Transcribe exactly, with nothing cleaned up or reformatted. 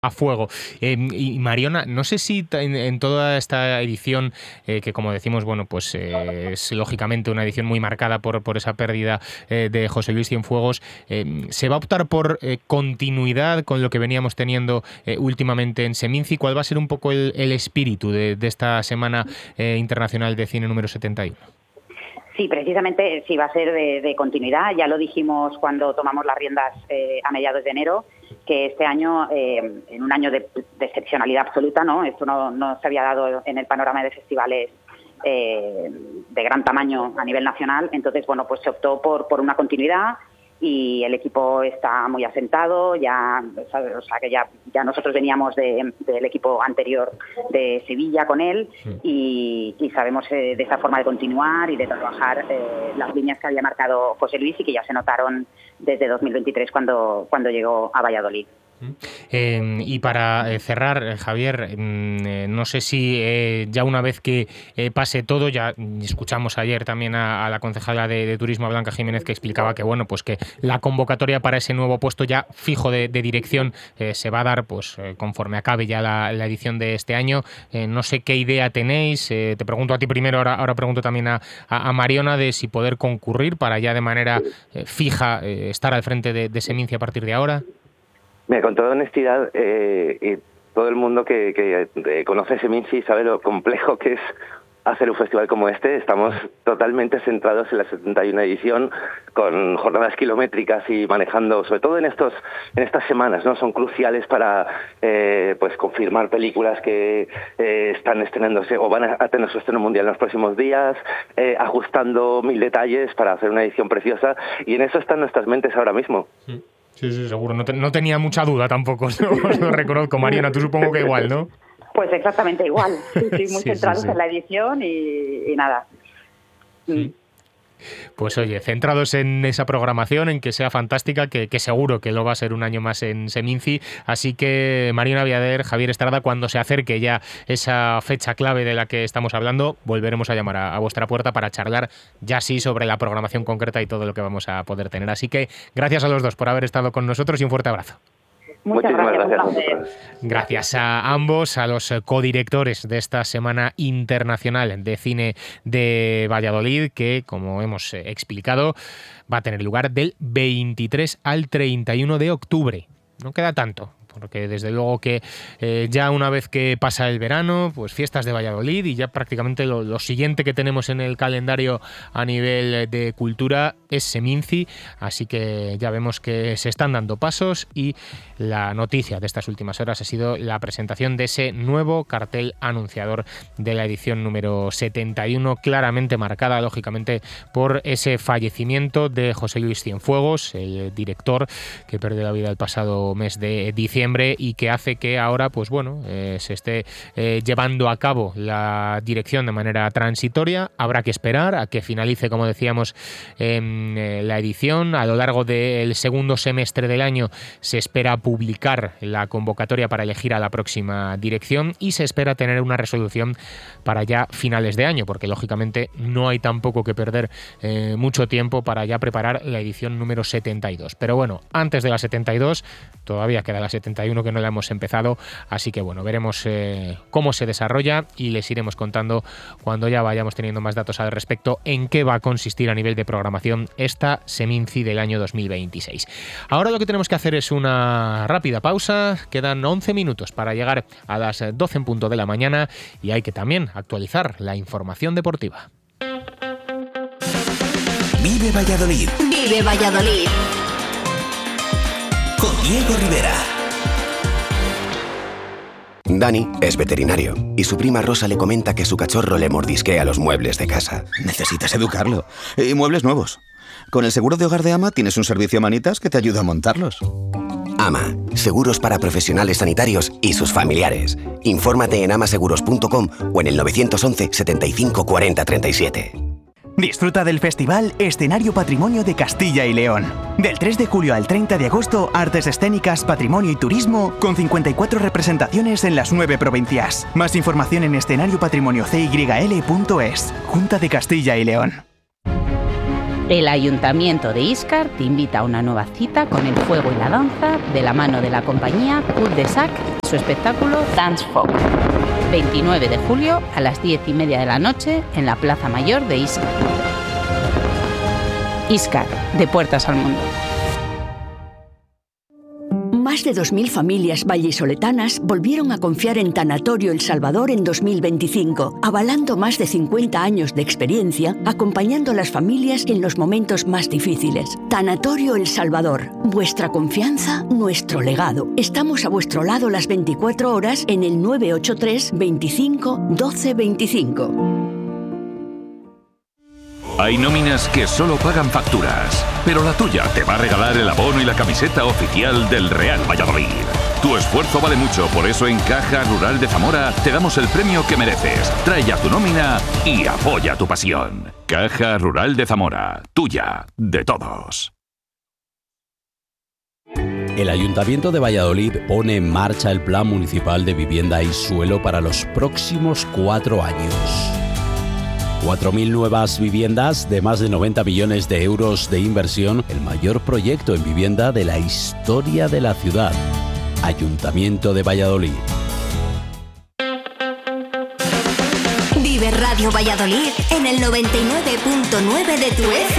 a fuego. Eh, y Mariona, no sé si en, en toda esta edición, eh, que como decimos, bueno, pues eh, es lógicamente una edición muy marcada por, por esa pérdida eh, de José Luis Cienfuegos, eh, ¿se va a optar por eh, continuidad con lo que veníamos teniendo eh, últimamente en Seminci? ¿Cuál va a ser un poco el, el espíritu de, de esta Semana eh, Internacional de Cine número setenta y uno? Sí, precisamente sí va a ser de, de continuidad. Ya lo dijimos cuando tomamos las riendas eh, a mediados de enero, que este año, eh, en un año de, de excepcionalidad absoluta, ¿no? Esto no, no se había dado en el panorama de festivales eh, de gran tamaño a nivel nacional. Entonces, bueno, pues se optó por, por una continuidad y el equipo está muy asentado. Ya, o sea, que ya, ya nosotros veníamos de, del equipo anterior de Sevilla con él y, y sabemos eh, de esa forma de continuar y de trabajar eh, las líneas que había marcado José Luis y que ya se notaron desde dos mil veintitrés cuando, cuando llegó a Valladolid. Eh, y para eh, cerrar, eh, Javier, eh, no sé si eh, ya una vez que eh, pase todo, ya escuchamos ayer también a, a la concejala de, de Turismo, Blanca Jiménez, que explicaba que bueno, pues que la convocatoria para ese nuevo puesto ya fijo de, de dirección eh, se va a dar pues eh, conforme acabe ya la, la edición de este año. Eh, no sé qué idea tenéis, eh, te pregunto a ti primero, ahora, ahora pregunto también a, a, a Mariona de si poder concurrir para ya de manera eh, fija eh, estar al frente de, de Seminci a partir de ahora. Mira, con toda honestidad, eh, y todo el mundo que, que eh, conoce Seminci sabe lo complejo que es hacer un festival como este. Estamos totalmente centrados en la setenta y una edición, con jornadas kilométricas y manejando, sobre todo en estos en estas semanas, ¿no? Son cruciales para eh, pues confirmar películas que eh, están estrenándose o van a tener su estreno mundial en los próximos días, eh, ajustando mil detalles para hacer una edición preciosa, y en eso están nuestras mentes ahora mismo. Sí. Sí, sí, seguro. No, te, no tenía mucha duda tampoco, ¿no? Os lo reconozco. Mariona, tú supongo que igual, ¿no? Pues exactamente igual. Sí, sí, muy sí, centrados sí, sí. en la edición y, y nada. Sí. Pues oye, centrados en esa programación, en que sea fantástica, que, que seguro que lo va a ser un año más en Seminci. Así que Mariona Viader, Javier Estrada, cuando se acerque ya esa fecha clave de la que estamos hablando, volveremos a llamar a, a vuestra puerta para charlar ya sí sobre la programación concreta y todo lo que vamos a poder tener. Así que gracias a los dos por haber estado con nosotros y un fuerte abrazo. Muchas gracias, gracias. Gracias a ambos, a los codirectores de esta Semana Internacional de Cine de Valladolid, que, como hemos explicado, va a tener lugar del veintitrés al treinta y uno de octubre. No queda tanto, porque desde luego que eh, ya una vez que pasa el verano, pues fiestas de Valladolid y ya prácticamente lo, lo siguiente que tenemos en el calendario a nivel de cultura es Seminci, así que ya vemos que se están dando pasos y la noticia de estas últimas horas ha sido la presentación de ese nuevo cartel anunciador de la edición número setenta y uno, claramente marcada lógicamente por ese fallecimiento de José Luis Cienfuegos, el director que perdió la vida el pasado mes de diciembre y que hace que ahora pues bueno eh, se esté eh, llevando a cabo la dirección de manera transitoria. Habrá que esperar a que finalice, como decíamos, en eh, la edición. A lo largo del segundo semestre del año se espera publicar la convocatoria para elegir a la próxima dirección y se espera tener una resolución para ya finales de año, porque lógicamente no hay tampoco que perder eh, mucho tiempo para ya preparar la edición número setenta y dos. Pero bueno, antes de la setenta y dos todavía queda la setenta y uno que no la hemos empezado, así que bueno, veremos eh, cómo se desarrolla y les iremos contando cuando ya vayamos teniendo más datos al respecto en qué va a consistir a nivel de programación esta Seminci del año dos mil veintiséis. Ahora lo que tenemos que hacer es una rápida pausa, quedan once minutos para llegar a las doce en punto de la mañana y hay que también actualizar la información deportiva. Vive Valladolid. Vive Valladolid. Con Diego Rivera. Dani es veterinario y su prima Rosa le comenta que su cachorro le mordisquea los muebles de casa. Necesitas educarlo. Y muebles nuevos. Con el seguro de hogar de AMA tienes un servicio manitas que te ayuda a montarlos. AMA, seguros para profesionales sanitarios y sus familiares. Infórmate en amaseguros punto com o en el nueve once, setenta y cinco, cuarenta, treinta y siete. Disfruta del Festival Escenario Patrimonio de Castilla y León. Del tres de julio al treinta de agosto, artes escénicas, patrimonio y turismo, con cincuenta y cuatro representaciones en las nueve provincias. Más información en escenario patrimonio c y l punto es. Junta de Castilla y León. El Ayuntamiento de Íscar te invita a una nueva cita con el fuego y la danza de la mano de la compañía Cul de Sac y su espectáculo Dance Folk. veintinueve de julio a las diez y media de la noche en la Plaza Mayor de Íscar. Íscar, de puertas al mundo. Más de dos mil familias vallisoletanas volvieron a confiar en Tanatorio El Salvador en dos mil veinticinco, avalando más de cincuenta años de experiencia, acompañando a las familias en los momentos más difíciles. Tanatorio El Salvador, vuestra confianza, nuestro legado. Estamos a vuestro lado las veinticuatro horas en el nueve ocho tres, veinticinco, doce veinticinco. Hay nóminas que solo pagan facturas, pero la tuya te va a regalar el abono y la camiseta oficial del Real Valladolid. Tu esfuerzo vale mucho, por eso en Caja Rural de Zamora te damos el premio que mereces. Trae ya tu nómina y apoya tu pasión. Caja Rural de Zamora, tuya, de todos. El Ayuntamiento de Valladolid pone en marcha el Plan Municipal de Vivienda y Suelo para los próximos cuatro años. cuatro mil nuevas viviendas de más de noventa millones de euros de inversión, el mayor proyecto en vivienda de la historia de la ciudad. Ayuntamiento de Valladolid. Vive Radio Valladolid en el noventa y nueve punto nueve de tu F